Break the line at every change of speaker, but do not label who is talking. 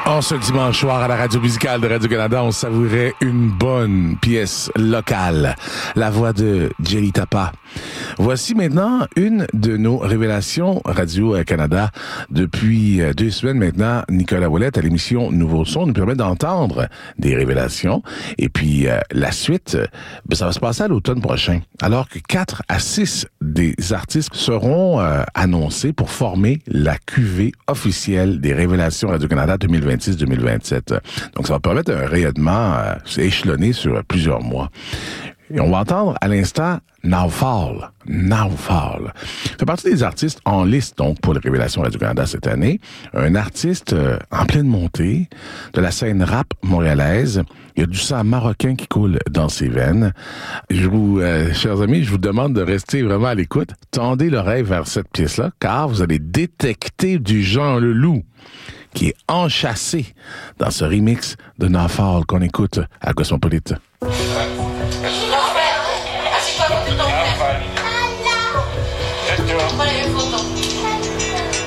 En ce dimanche soir à la radio musicale de Radio-Canada, on savourait une bonne pièce locale, la voix de Jelly Tapa. Voici maintenant une de nos révélations Radio-Canada. Depuis 2 semaines maintenant, Nicolas Ouellette à l'émission Nouveau Son nous permet d'entendre des révélations. Et puis la suite, ça va se passer à l'automne prochain. Alors que 4 à 6 des artistes seront annoncés pour former la cuvée officielle des révélations Radio-Canada 2026-2027. Donc ça va permettre un rayonnement échelonné sur plusieurs mois. Et on va entendre à l'instant Now Fall. Now Fall. Fait partie des artistes en liste, donc, pour les révélations Radio-Canada cette année. Un artiste en pleine montée de la scène rap montréalaise. Il y a du sang marocain qui coule dans ses veines. Je vous, chers amis, je vous demande de rester vraiment à l'écoute. Tendez l'oreille vers cette pièce-là, car vous allez détecter du Jean Leloup qui est enchâssé dans ce remix de Now Fall qu'on écoute à Cosmopolite.
Yeah.